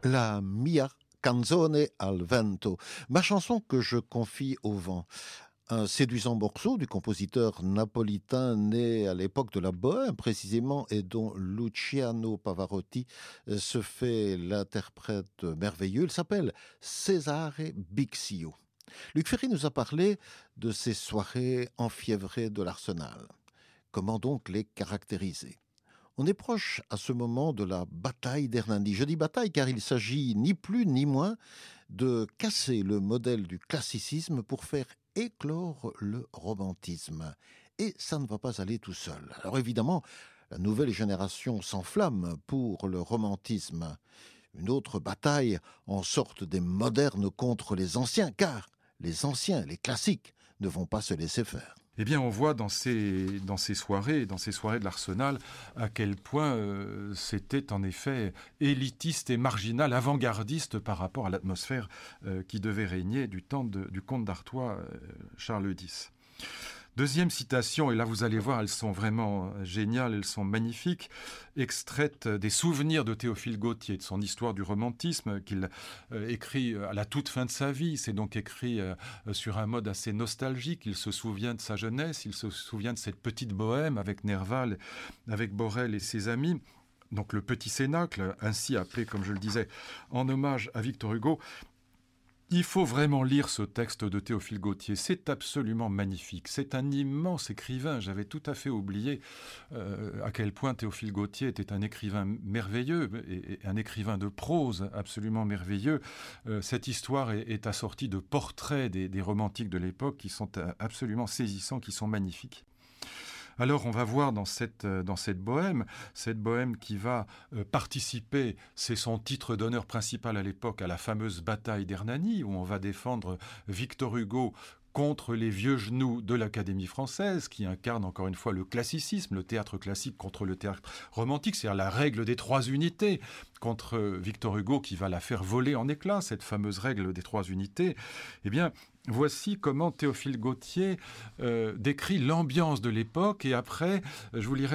La mia canzone al vento, ma chanson que je confie au vent. Un séduisant morceau du compositeur napolitain né à l'époque de la Bohème précisément et dont Luciano Pavarotti se fait l'interprète merveilleux. Il s'appelle Cesare Bixio. Luc Ferry nous a parlé de ces soirées enfiévrées de l'Arsenal. Comment donc les caractériser? On est proche à ce moment de la bataille d'Hernani. Je dis bataille car il s'agit ni plus ni moins de casser le modèle du classicisme pour faire éclore le romantisme. Et ça ne va pas aller tout seul. Alors évidemment, la nouvelle génération s'enflamme pour le romantisme. Une autre bataille en sorte des modernes contre les anciens, car les anciens, les classiques, ne vont pas se laisser faire. Eh bien, on voit dans ces soirées de l'Arsenal, à quel point c'était en effet élitiste et marginal, avant-gardiste par rapport à l'atmosphère qui devait régner du temps du comte d'Artois, Charles X. Deuxième citation, et là vous allez voir, elles sont vraiment géniales, elles sont magnifiques, extraites des souvenirs de Théophile Gautier, de son histoire du romantisme qu'il écrit à la toute fin de sa vie. C'est donc écrit sur un mode assez nostalgique. Il se souvient de sa jeunesse, il se souvient de cette petite bohème avec Nerval, avec Borel et ses amis. Donc le Petit Cénacle, ainsi appelé, comme je le disais, en hommage à Victor Hugo. Il faut vraiment lire ce texte de Théophile Gautier, c'est absolument magnifique, c'est un immense écrivain, j'avais tout à fait oublié à quel point Théophile Gautier était un écrivain merveilleux, et un écrivain de prose absolument merveilleux. Cette histoire est assortie de portraits des romantiques de l'époque qui sont absolument saisissants, qui sont magnifiques. Alors on va voir dans cette bohème qui va participer, c'est son titre d'honneur principal à l'époque, à la fameuse bataille d'Hernani, où on va défendre Victor Hugo contre les vieux genoux de l'Académie française, qui incarne encore une fois le classicisme, le théâtre classique contre le théâtre romantique, c'est-à-dire la règle des 3 unités, contre Victor Hugo qui va la faire voler en éclats, cette fameuse règle des 3 unités. Eh bien, voici comment Théophile Gautier décrit l'ambiance de l'époque, et après, je vous lirai